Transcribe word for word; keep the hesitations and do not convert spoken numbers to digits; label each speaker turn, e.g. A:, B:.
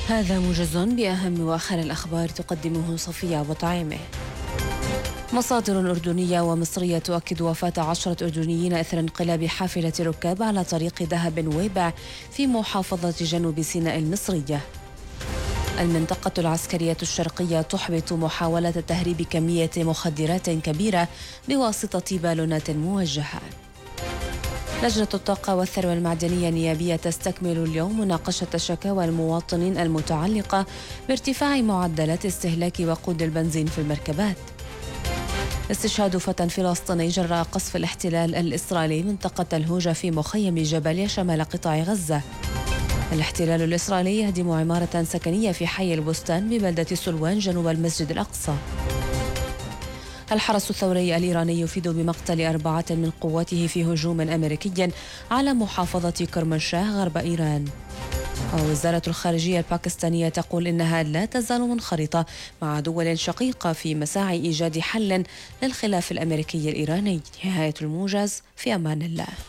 A: هذا موجز بأهم وآخر الأخبار تقدمه صفية وطعيمة. مصادر أردنية ومصرية تؤكد وفاة عشرة أردنيين إثر انقلاب حافلة ركاب على طريق دهب ويبع في محافظة جنوب سيناء المصرية. المنطقة العسكرية الشرقية تحبط محاولة تهريب كمية مخدرات كبيرة بواسطة بالونات موجهة. لجنة الطاقة والثروة المعدنية النيابية تستكمل اليوم مناقشة شكاوى المواطنين المتعلقة بارتفاع معدلات استهلاك وقود البنزين في المركبات. استشهاد فتى فلسطيني جراء قصف الاحتلال الإسرائيلي منطقة الهوجة في مخيم جباليا شمال قطاع غزة. الاحتلال الإسرائيلي يهدم عمارة سكنية في حي البستان ببلدة سلوان جنوب المسجد الأقصى. الحرس الثوري الإيراني يفيد بمقتل أربعة من قواته في هجوم أمريكي على محافظة كرمانشاه غرب إيران. ووزارة الخارجية الباكستانية تقول إنها لا تزال منخرطة مع دول شقيقة في مساعي إيجاد حل للخلاف الأمريكي الإيراني. نهاية الموجز، في أمان الله.